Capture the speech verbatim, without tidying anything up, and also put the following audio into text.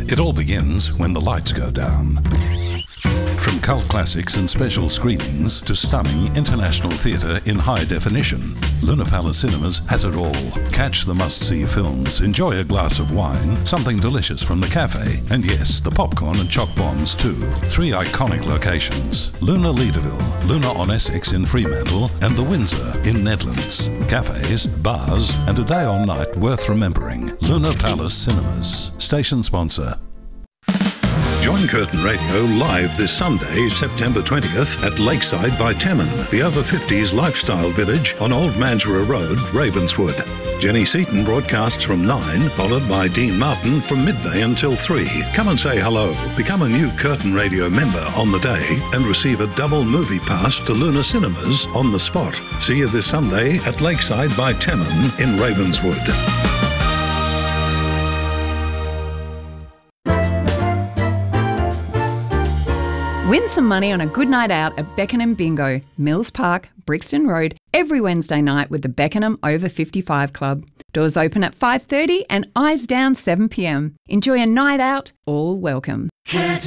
It all begins when the lights go down. From cult classics and special screenings to stunning international theatre in high definition, Luna Palace Cinemas has it all. Catch the must-see films, enjoy a glass of wine, something delicious from the cafe, and yes, the popcorn and choc bombs too. Three iconic locations: Luna Leederville, Luna on Essex in Fremantle, and the Windsor in Nedlands. Cafes, bars, and a day or night worth remembering. Luna Palace Cinemas. Station sponsor. Join Curtin Radio live this Sunday, September twentieth at Lakeside by Temmin, the over fifties lifestyle village on Old Mansborough Road, Ravenswood. Jenny Seaton broadcasts from nine, followed by Dean Martin from midday until three. Come and say hello. Become a new Curtin Radio member on the day and receive a double movie pass to Luna Cinemas on the spot. See you this Sunday at Lakeside by Temmin in Ravenswood. Win some money on a good night out at Beckenham Bingo, Mills Park, Brixton Road, every Wednesday night with the Beckenham Over fifty-five Club. Doors open at five thirty and eyes down seven p m. Enjoy a night out, all welcome.